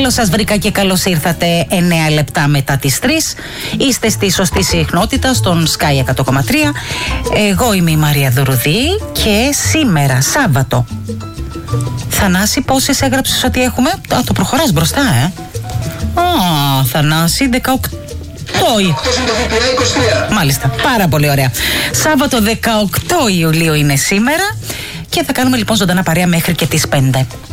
Καλώς σας βρήκα και καλώς ήρθατε 9 λεπτά μετά τις 3. Είστε στη σωστή συχνότητα στον Sky 100,3. Εγώ είμαι η Μαρία Δουρουδή και σήμερα Σάββατο. Θανάση, πόσες έγραψες ότι έχουμε? Το προχωράς μπροστά, Θανάση, 18. Μάλιστα, πάρα πολύ ωραία. Σάββατο 18 Ιουλίου είναι σήμερα και θα κάνουμε λοιπόν ζωντανά παρέα μέχρι και τις 5.